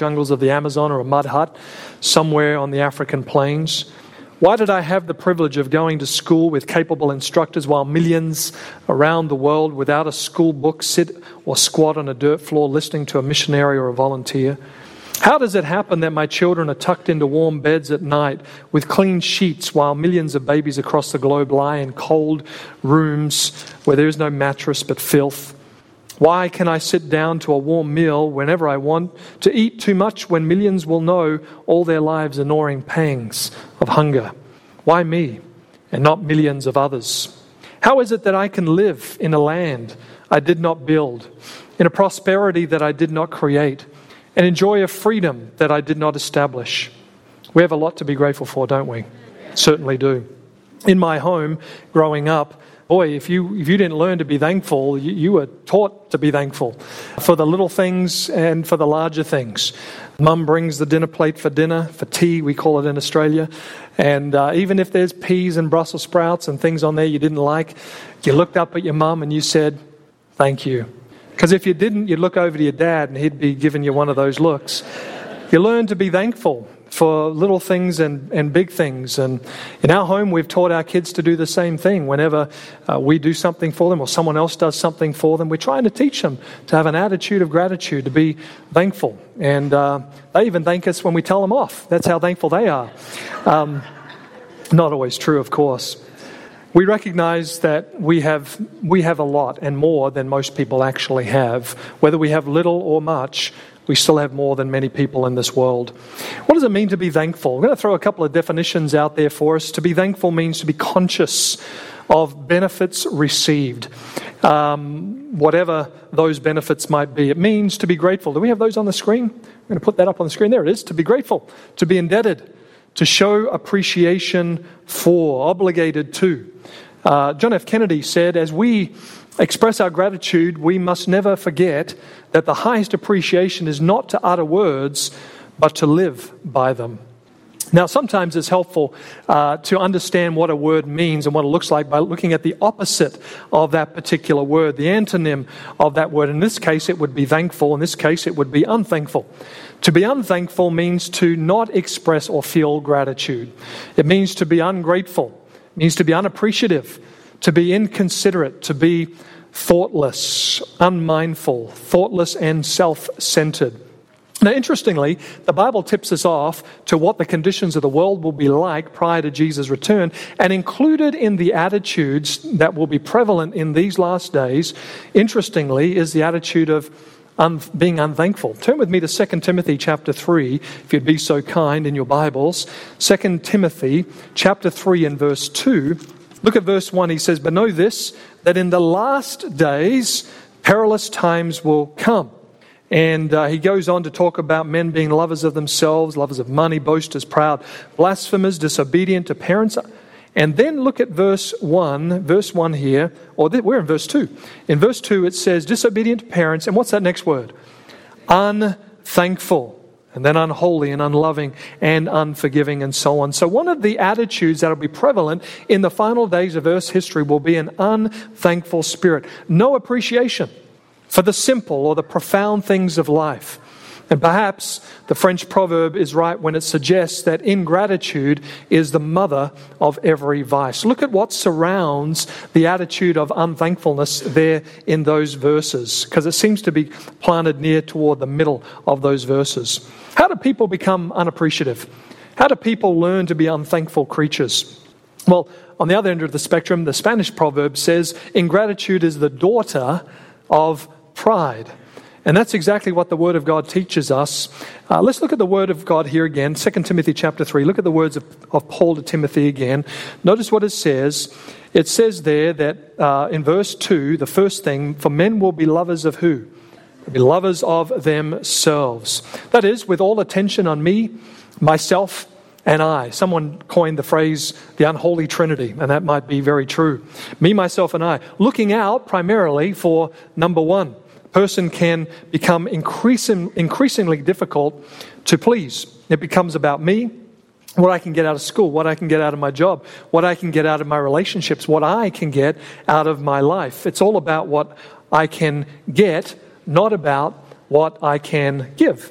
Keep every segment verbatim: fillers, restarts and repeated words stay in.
jungles of the Amazon or a mud hut somewhere on the African plains? Why did I have the privilege of going to school with capable instructors while millions around the world without a school book sit or squat on a dirt floor listening to a missionary or a volunteer? How does it happen that my children are tucked into warm beds at night with clean sheets while millions of babies across the globe lie in cold rooms where there is no mattress but filth? Why can I sit down to a warm meal whenever I want to eat too much when millions will know all their lives are gnawing pangs of hunger? Why me and not millions of others? How is it that I can live in a land I did not build, in a prosperity that I did not create, and enjoy a freedom that I did not establish? We have a lot to be grateful for, don't we? Certainly do. In my home, growing up, boy, if you if you didn't learn to be thankful, you, you were taught to be thankful for the little things and for the larger things. Mum brings the dinner plate for dinner, for tea, we call it in Australia. And uh, even if there's peas and Brussels sprouts and things on there you didn't like, you looked up at your mum and you said, thank you. Because if you didn't, you'd look over to your dad and he'd be giving you one of those looks. You learn to be thankful for little things and, and big things. And in our home, we've taught our kids to do the same thing. Whenever uh, we do something for them or someone else does something for them, we're trying to teach them to have an attitude of gratitude, to be thankful. And uh, they even thank us when we tell them off. That's how thankful they are. Um, not always true, of course. We recognize that we have we have a lot and more than most people actually have. Whether we have little or much, we still have more than many people in this world. What does it mean to be thankful? I'm going to throw a couple of definitions out there for us. To be thankful means to be conscious of benefits received, um, whatever those benefits might be. It means to be grateful. Do we have those on the screen? I'm going to put that up on the screen. There it is. To be grateful, to be indebted, to show appreciation for, obligated to. Uh, John F. Kennedy said, as we express our gratitude, we must never forget that the highest appreciation is not to utter words, but to live by them. Now, sometimes it's helpful uh, to understand what a word means and what it looks like by looking at the opposite of that particular word, the antonym of that word. In this case, it would be thankful. In this case, it would be unthankful. To be unthankful means to not express or feel gratitude. It means to be ungrateful. It means to be unappreciative, to be inconsiderate, to be thoughtless, unmindful, thoughtless and self-centered. Now, interestingly, the Bible tips us off to what the conditions of the world will be like prior to Jesus' return, and included in the attitudes that will be prevalent in these last days, interestingly, is the attitude of un- being unthankful. Turn with me to Second Timothy chapter three, if you'd be so kind in your Bibles. Second Timothy chapter three and verse two. Look at verse one. He says, "But know this, that in the last days perilous times will come." And uh, he goes on to talk about men being lovers of themselves, lovers of money, boasters, proud, blasphemers, disobedient to parents. And then look at verse one, verse one here, or th- we're in verse two. In verse two it says, disobedient to parents, and what's that next word? Unthankful. And then unholy and unloving and unforgiving and so on. So one of the attitudes that will be prevalent in the final days of Earth's history will be an unthankful spirit. No appreciation for the simple or the profound things of life. And perhaps the French proverb is right when it suggests that ingratitude is the mother of every vice. Look at what surrounds the attitude of unthankfulness there in those verses, because it seems to be planted near toward the middle of those verses. How do people become unappreciative? How do people learn to be unthankful creatures? Well, on the other end of the spectrum, the Spanish proverb says, ingratitude is the daughter of pride. And that's exactly what the Word of God teaches us. Uh, let's look at the Word of God here again, Second Timothy chapter three. Look at the words of, of Paul to Timothy again. Notice what it says. It says there that uh, in verse two, the first thing, for men will be lovers of who? They'll be lovers of themselves. That is, with all attention on me, myself, and I. Someone coined the phrase, the unholy trinity, and that might be very true. Me, myself, and I. Looking out primarily for number one. Person can become increasing, increasingly difficult to please. It becomes about me, what I can get out of school, what I can get out of my job, what I can get out of my relationships, what I can get out of my life. It's all about what I can get, not about what I can give.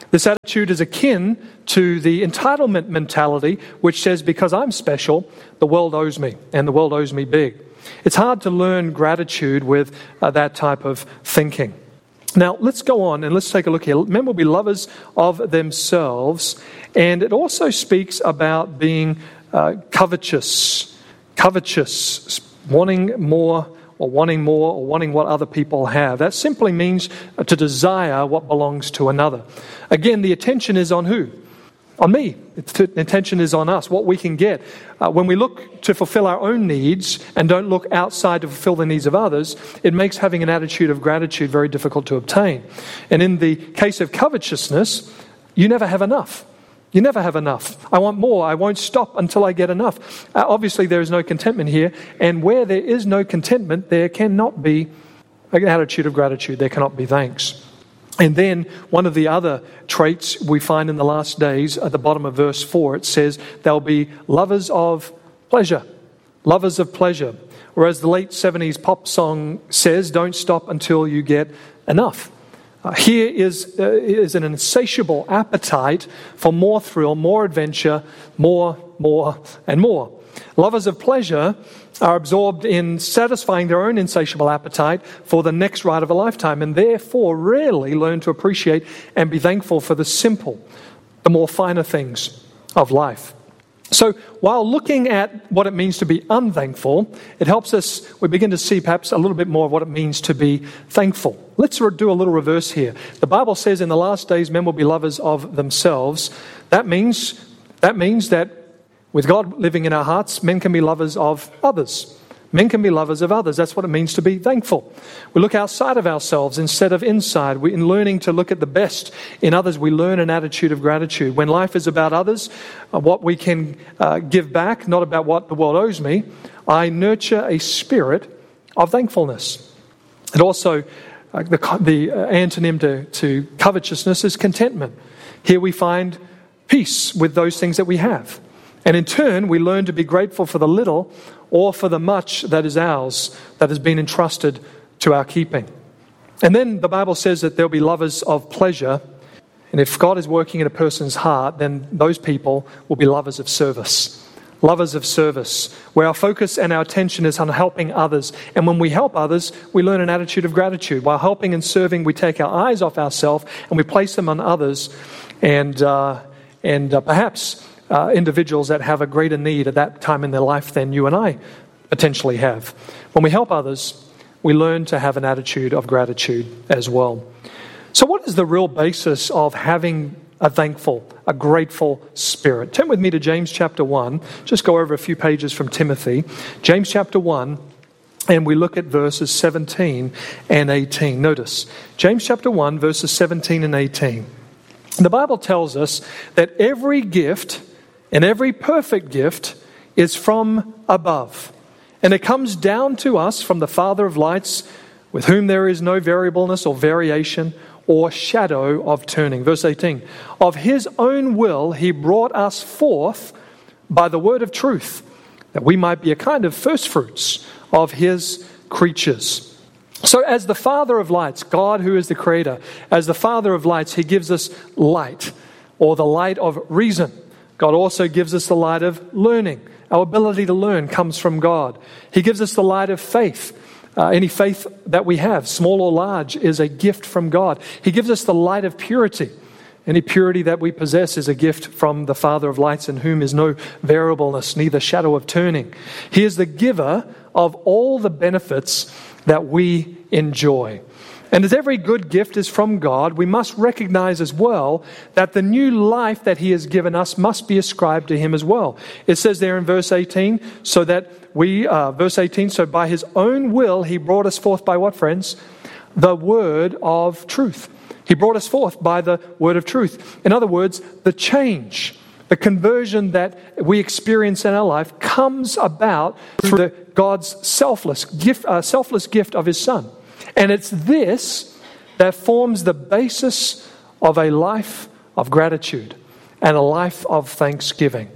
This attitude is akin to the entitlement mentality, which says, because I'm special, the world owes me, and the world owes me big. It's hard to learn gratitude with uh, that type of thinking. Now, let's go on and let's take a look here. Men will be lovers of themselves, and it also speaks about being uh, covetous, covetous, wanting more or wanting more or wanting what other people have. That simply means to desire what belongs to another. Again, the attention is on who? On me. The attention is on us, what we can get. Uh, when we look to fulfill our own needs and don't look outside to fulfill the needs of others, it makes having an attitude of gratitude very difficult to obtain. And in the case of covetousness, you never have enough. You never have enough. I want more. I won't stop until I get enough. Uh, obviously, there is no contentment here. And where there is no contentment, there cannot be an attitude of gratitude. There cannot be thanks. And then one of the other traits we find in the last days, at the bottom of verse four, it says they'll be lovers of pleasure. Lovers of pleasure. Whereas the late seventies pop song says, don't stop until you get enough. Uh, here is, uh, is an insatiable appetite for more thrill, more adventure, more, more, and more. Lovers of pleasure are absorbed in satisfying their own insatiable appetite for the next ride of a lifetime, and therefore rarely learn to appreciate and be thankful for the simple, the more finer things of life. So while looking at what it means to be unthankful, it helps us, we begin to see perhaps a little bit more of what it means to be thankful. Let's do a little reverse here. The Bible says in the last days men will be lovers of themselves. That means, that means that with God living in our hearts, men can be lovers of others. Men can be lovers of others. That's what it means to be thankful. We look outside of ourselves instead of inside. We, in learning to look at the best in others, we learn an attitude of gratitude. When life is about others, uh, what we can uh, give back, not about what the world owes me, I nurture a spirit of thankfulness. And also, uh, the, the uh, antonym to, to covetousness is contentment. Here we find peace with those things that we have. And in turn, we learn to be grateful for the little or for the much that is ours, that has been entrusted to our keeping. And then the Bible says that there'll be lovers of pleasure. And if God is working in a person's heart, then those people will be lovers of service. Lovers of service, where our focus and our attention is on helping others. And when we help others, we learn an attitude of gratitude. While helping and serving, we take our eyes off ourselves and we place them on others. And, uh, and uh, perhaps... Uh, individuals that have a greater need at that time in their life than you and I potentially have. When we help others, we learn to have an attitude of gratitude as well. So what is the real basis of having a thankful, a grateful spirit? Turn with me to James chapter one. Just go over a few pages from Timothy. James chapter one, and we look at verses seventeen and eighteen. Notice, James chapter one, verses seventeen and eighteen. The Bible tells us that every gift and every perfect gift is from above. And it comes down to us from the Father of lights, with whom there is no variableness or variation or shadow of turning. Verse eighteen. Of his own will he brought us forth by the word of truth, that we might be a kind of first fruits of his creatures. So as the Father of lights, God who is the Creator, as the Father of lights, he gives us light, or the light of reason. God also gives us the light of learning. Our ability to learn comes from God. He gives us the light of faith. Uh, any faith that we have, small or large, is a gift from God. He gives us the light of purity. Any purity that we possess is a gift from the Father of lights, in whom is no variableness, neither shadow of turning. He is the giver of all the benefits that we enjoy. And as every good gift is from God, we must recognize as well that the new life that he has given us must be ascribed to him as well. It says there in verse eighteen, so that we, uh, verse eighteen, so by his own will he brought us forth by what, friends? The word of truth. He brought us forth by the word of truth. In other words, the change, the conversion that we experience in our life comes about through the, God's selfless gift, uh, selfless gift of his Son. And it's this that forms the basis of a life of gratitude and a life of thanksgiving.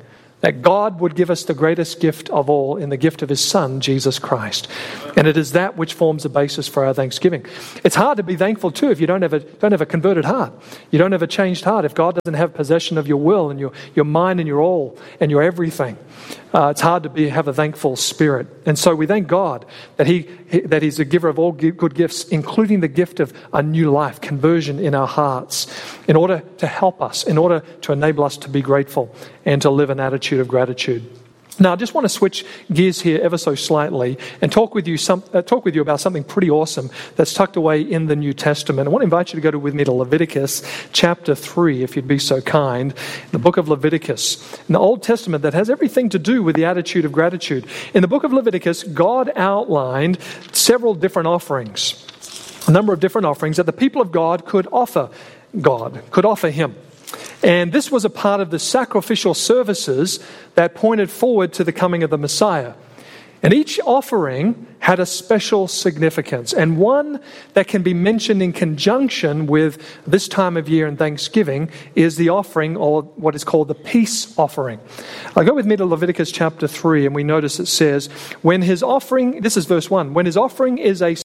that God would give us the greatest gift of all in the gift of his Son, Jesus Christ. And it is that which forms the basis for our thanksgiving. It's hard to be thankful too if you don't have a, don't have a converted heart. You don't have a changed heart. If God doesn't have possession of your will and your, your mind and your all and your everything, uh, it's hard to be have a thankful spirit. And so we thank God that he, he that he's a giver of all good gifts, including the gift of a new life, conversion in our hearts, in order to help us, in order to enable us to be grateful and to live an attitude of gratitude. Now, I just want to switch gears here ever so slightly and talk with you some, uh, talk with you about something pretty awesome that's tucked away in the New Testament. I want to invite you to go to, with me to Leviticus chapter three, if you'd be so kind. The book of Leviticus, in the Old Testament, that has everything to do with the attitude of gratitude. In the book of Leviticus, God outlined several different offerings, a number of different offerings that the people of God could offer God, could offer him. And this was a part of the sacrificial services that pointed forward to the coming of the Messiah. And each offering had a special significance, and one that can be mentioned in conjunction with this time of year and Thanksgiving is the offering, or what is called the peace offering. I'll go with me to Leviticus chapter three, and we notice it says, when his offering, this is verse one, when his offering is a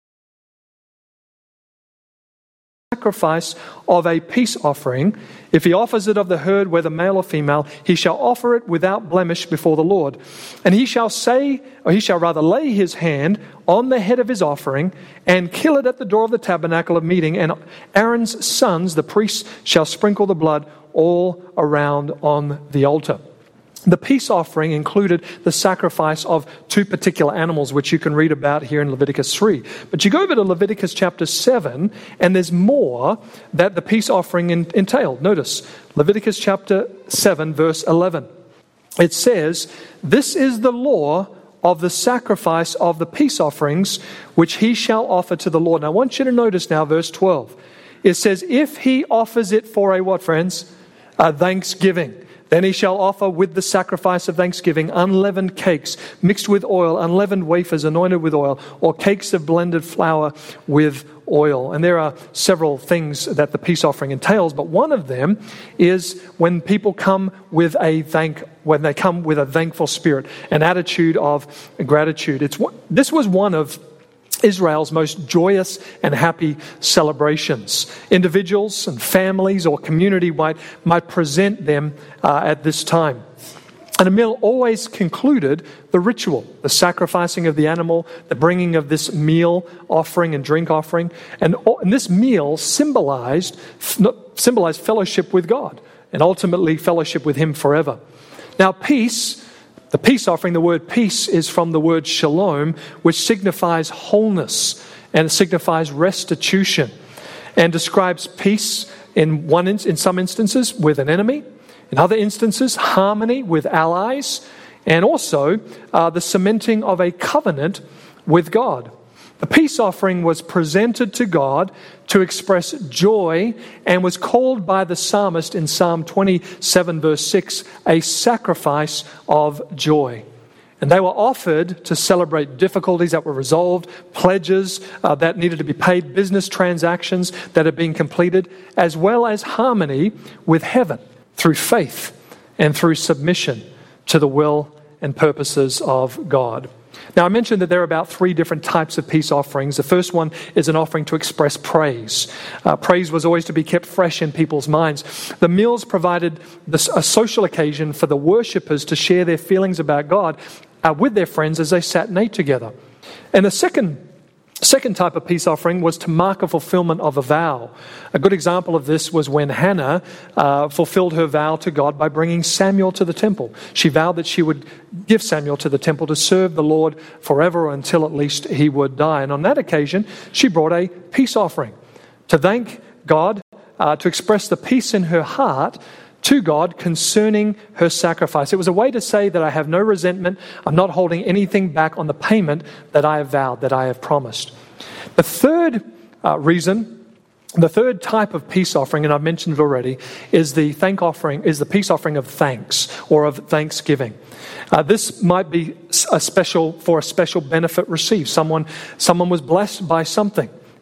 sacrifice of a peace offering, if he offers it of the herd, whether male or female, he shall offer it without blemish before the Lord. And he shall say, or he shall rather lay his hand on the head of his offering and kill it at the door of the tabernacle of meeting. And Aaron's sons, the priests, shall sprinkle the blood all around on the altar. The peace offering included the sacrifice of two particular animals, which you can read about here in Leviticus three. But you go over to Leviticus chapter seven, and there's more that the peace offering entailed. Notice, Leviticus chapter seven, verse eleven. It says, "This is the law of the sacrifice of the peace offerings, which he shall offer to the Lord." Now I want you to notice now verse twelve. It says, "If he offers it for a" what, friends? "A thanksgiving. Then he shall offer with the sacrifice of thanksgiving unleavened cakes mixed with oil, unleavened wafers anointed with oil, or cakes of blended flour with oil." And there are several things that the peace offering entails, but one of them is when people come with a thank, when they come with a thankful spirit, an attitude of gratitude. It's this was one of Israel's most joyous and happy celebrations. Individuals and families or community might, might present them uh, at this time. And a meal always concluded the ritual, the sacrificing of the animal, the bringing of this meal offering and drink offering. And, and this meal symbolized, symbolized fellowship with God and ultimately fellowship with him forever. Now, peace, the peace offering, the word peace is from the word shalom, which signifies wholeness and signifies restitution and describes peace in one in, in some instances with an enemy, in other instances harmony with allies, and also uh, the cementing of a covenant with God. The peace offering was presented to God to express joy and was called by the psalmist in Psalm twenty-seven verse six a sacrifice of joy. And they were offered to celebrate difficulties that were resolved, pledges uh, that needed to be paid, business transactions that had been completed, as well as harmony with heaven through faith and through submission to the will and purposes of God. Now, I mentioned that there are about three different types of peace offerings. The first one is an offering to express praise. Uh, praise was always to be kept fresh in people's minds. The meals provided this, a social occasion for the worshippers to share their feelings about God uh, with their friends as they sat and ate together. And the second Second type of peace offering was to mark a fulfillment of a vow. A good example of this was when Hannah uh, fulfilled her vow to God by bringing Samuel to the temple. She vowed that she would give Samuel to the temple to serve the Lord forever, or until at least he would die. And on that occasion, she brought a peace offering to thank God, uh, to express the peace in her heart to God concerning her sacrifice. It was a way to say that I have no resentment, I'm not holding anything back on the payment that I have vowed, that I have promised. The third uh, reason, the third type of peace offering, and I've mentioned it already, is the thank offering, is the peace offering of thanks or of thanksgiving. Uh, this might be a special for a special benefit received. Someone, someone was blessed by something.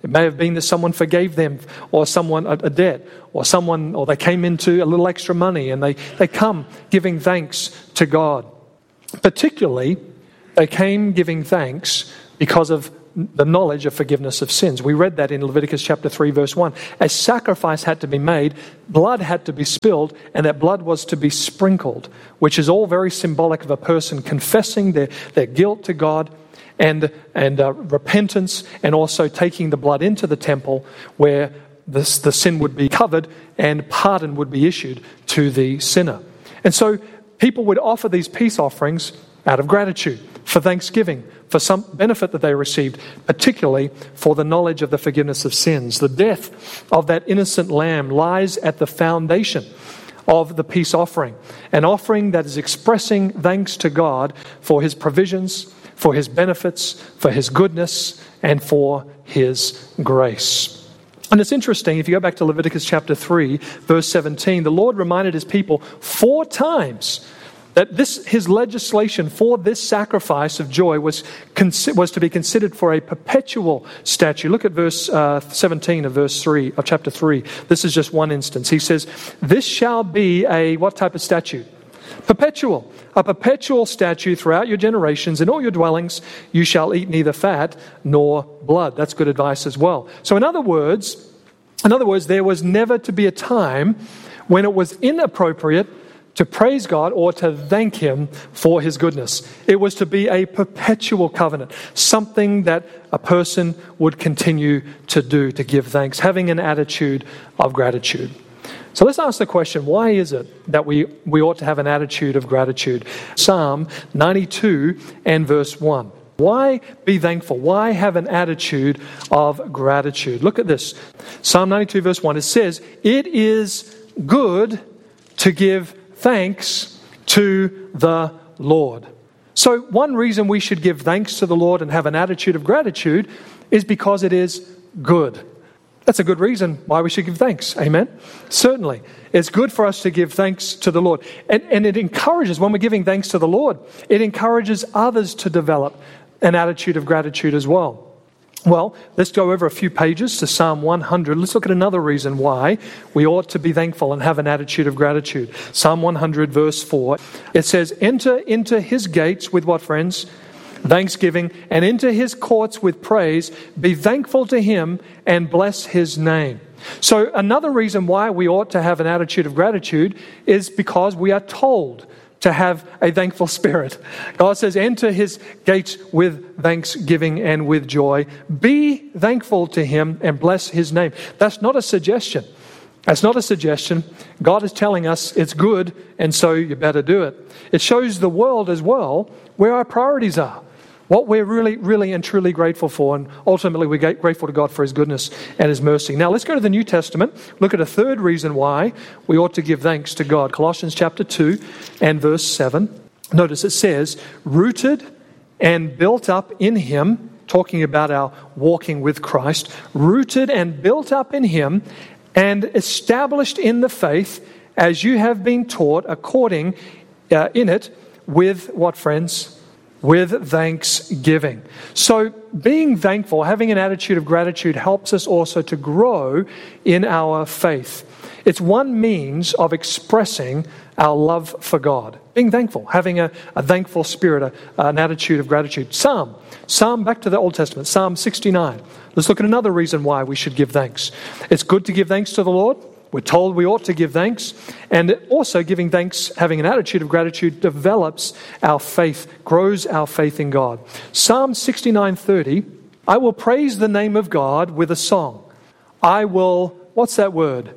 It may have been that someone forgave them or someone a, a debt or someone, or they came into a little extra money and they, they come giving thanks to God. Particularly, they came giving thanks because of the knowledge of forgiveness of sins. We read that in Leviticus chapter three, verse one. A sacrifice had to be made, blood had to be spilled, and that blood was to be sprinkled, which is all very symbolic of a person confessing their, their guilt to God and, and uh, repentance, and also taking the blood into the temple where this, the sin would be covered and pardon would be issued to the sinner. And so people would offer these peace offerings out of gratitude, for thanksgiving, for some benefit that they received, particularly for the knowledge of the forgiveness of sins. The death of that innocent lamb lies at the foundation of the peace offering, an offering that is expressing thanks to God for his provisions, for his benefits, for his goodness, and for his grace. And it's interesting, if you go back to Leviticus chapter three, verse seventeen, the Lord reminded his people four times that this, his legislation for this sacrifice of joy was, was to be considered for a perpetual statute. Look at verse uh, seventeen of verse three, of chapter three. This is just one instance. He says, this shall be a, what type of statute? Perpetual. A perpetual statute throughout your generations. In all your dwellings you shall eat neither fat nor blood. That's good advice as well. So in other words, in other words, there was never to be a time when it was inappropriate to praise God or to thank him for his goodness. It was to be a perpetual covenant, something that a person would continue to do, to give thanks, having an attitude of gratitude. So let's ask the question, why is it that we, we ought to have an attitude of gratitude? Psalm ninety-two and verse one. Why be thankful? Why have an attitude of gratitude? Look at this. Psalm ninety-two verse one. It says, it is good to give thanks to the Lord. So one reason we should give thanks to the Lord and have an attitude of gratitude is because it is good. That's a good reason why we should give thanks. Amen? Certainly. It's good for us to give thanks to the Lord. And, and it encourages, when we're giving thanks to the Lord, it encourages others to develop an attitude of gratitude as well. Well, let's go over a few pages to Psalm one hundred. Let's look at another reason why we ought to be thankful and have an attitude of gratitude. Psalm one hundred verse four. It says, enter into his gates with what, friends? Thanksgiving, and into his courts with praise. Be thankful to him and bless his name. So another reason why we ought to have an attitude of gratitude is because we are told to have a thankful spirit. God says, enter his gates with thanksgiving and with joy. Be thankful to him and bless his name. That's not a suggestion. That's not a suggestion. God is telling us it's good, and so you better do it. It shows the world as well where our priorities are, what we're really, really and truly grateful for, and ultimately we're grateful to God for his goodness and his mercy. Now let's go to the New Testament. Look at a third reason why we ought to give thanks to God. Colossians chapter two and verse seven. Notice it says, rooted and built up in him, talking about our walking with Christ, rooted and built up in him, and established in the faith as you have been taught, according uh, in it with what, friends? With thanksgiving. So being thankful, having an attitude of gratitude helps us also to grow in our faith. It's one means of expressing our love for God. Being thankful, having a, a thankful spirit, a, an attitude of gratitude. Psalm, Psalm, back to the Old Testament, Psalm sixty-nine. Let's look at another reason why we should give thanks. It's good to give thanks to the Lord. We're told we ought to give thanks. And also giving thanks, having an attitude of gratitude, develops our faith, grows our faith in God. Psalm sixty-nine thirty, I will praise the name of God with a song. I will, what's that word?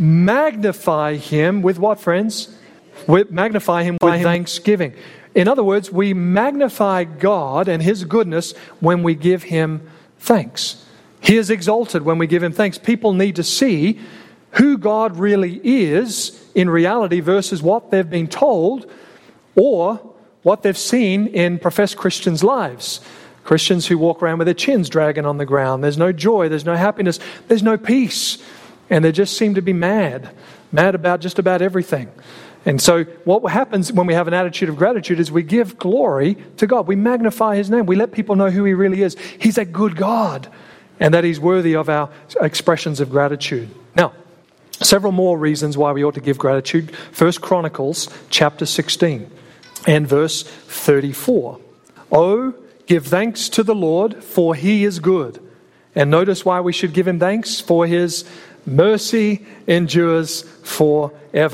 Magnify him with what, friends? With, magnify him with thanksgiving. In other words, we magnify God and his goodness when we give him thanks. He is exalted when we give him thanks. People need to see who God really is in reality versus what they've been told or what they've seen in professed Christians' lives. Christians who walk around with their chins dragging on the ground. There's no joy, there's no happiness, there's no peace. And they just seem to be mad, mad about just about everything. And so what happens when we have an attitude of gratitude is we give glory to God. We magnify his name. We let people know who he really is. He's a good God. and that He's worthy of our expressions of gratitude. Now, several more reasons why we ought to give gratitude. First Chronicles chapter sixteen and verse thirty-four. Oh, give thanks to the Lord, for He is good. And notice why we should give Him thanks: for His mercy endures forever.